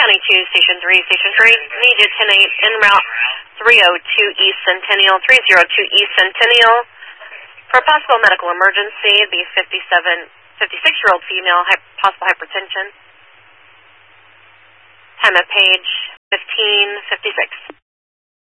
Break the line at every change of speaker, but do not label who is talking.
County 2, Station 3, Station 3. Need you 10-8 en route 302 East Centennial, 302 East Centennial. For a possible medical emergency, the 56-year-old female, possible hypertension. Time of page 15:56.